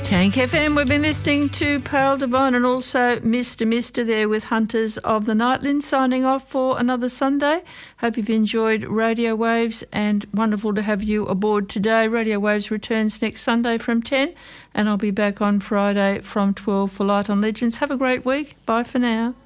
Tank FM, we've been listening to Pearl Devine and also Mr. there with Hunters of the Nightland, signing off for another Sunday. Hope you've enjoyed Radio Waves and wonderful to have you aboard today. Radio Waves returns next Sunday from 10 and I'll be back on Friday from 12 for Light on Legends. Have a great week. Bye for now.